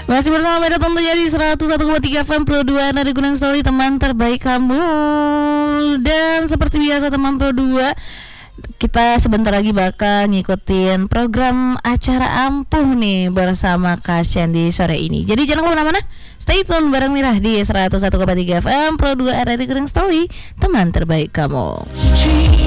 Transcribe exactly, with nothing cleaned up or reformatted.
Masih bersama Meda tentunya di seratus satu koma tiga F M Pro dua dari Gunung Story, teman terbaik kamu. Dan seperti biasa teman Pro dua, kita sebentar lagi bakal ngikutin program acara Ampuh nih bersama Kasyan di sore ini. Jadi jangan kemana-mana, stay tune bareng Mirah di seratus satu koma tiga F M Pro dua R R I Gunung Story, teman terbaik kamu.